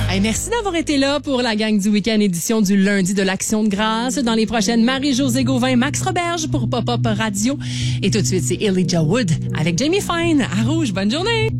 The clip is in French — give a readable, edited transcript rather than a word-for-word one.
Hey, merci d'avoir été là pour la gang du week-end édition du lundi de l'Action de grâce. Dans les prochaines, Marie-Josée Gauvin, Max Roberge pour Pop-Up Radio. Et tout de suite, c'est Elijah Wood avec Jamie Fine à Rouge. Bonne journée!